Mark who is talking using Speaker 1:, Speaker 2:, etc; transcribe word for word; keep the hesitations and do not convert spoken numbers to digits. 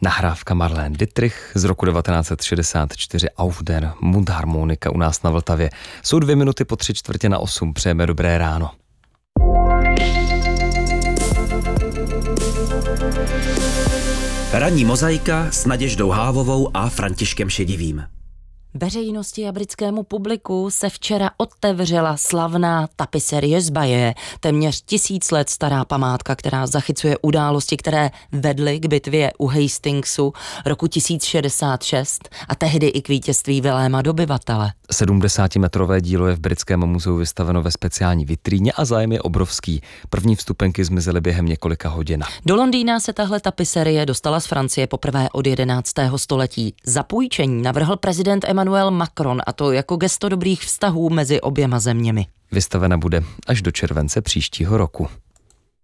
Speaker 1: Nahrávka Marlene Dietrich z roku devatenáct set šedesát čtyři Auf der Mundharmonika u nás na Vltavě. Jsou dvě minuty po tři čtvrtě na osm. Přejeme dobré ráno.
Speaker 2: Ranní mozaika s Naděždou Hávovou a Františkem Šedivým.
Speaker 3: Veřejnosti a britskému publiku se včera otevřela slavná tapiserie z Baje, téměř tisíc let stará památka, která zachycuje události, které vedly k bitvě u Hastingsu roku tisíc šedesát šest a tehdy i k vítězství Viléma dobyvatele.
Speaker 1: sedmdesátimetrové dílo je v Britském muzeu vystaveno ve speciální vitríně a zájem je obrovský. První vstupenky zmizely během několika hodin.
Speaker 3: Do Londýna se tahle tapiserie dostala z Francie poprvé od jedenáctého století. Za půjčení navrhl prezident Emmanuel Macron, a to jako gesto dobrých vztahů mezi oběma zeměmi.
Speaker 1: Vystavena bude až do července příštího roku.